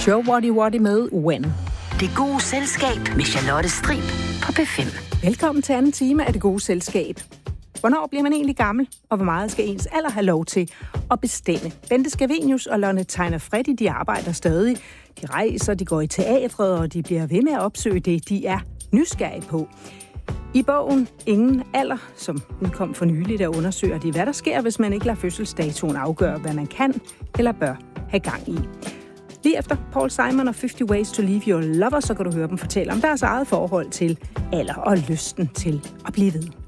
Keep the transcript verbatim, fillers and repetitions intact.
Show Waddy Waddy med When. Det gode selskab med Charlotte Strib på B fem. Velkommen til anden time af Det gode selskab. Hvornår bliver man egentlig gammel, og hvor meget skal ens alder have lov til at bestemme? Bente Scavenius og Lonne Tegner Freddy, de arbejder stadig. De rejser, de går i teatret, og de bliver ved med at opsøge det, de er nysgerrige på. I bogen Ingen alder, som udkom for nylig, der undersøger de, hvad der sker, hvis man ikke lader fødselsdatoen afgøre, hvad man kan eller bør have gang i. Lige efter Paul Simon og fifty Ways to Leave Your Lover, så kan du høre dem fortælle om deres eget forhold til alder og lysten til at blive ved.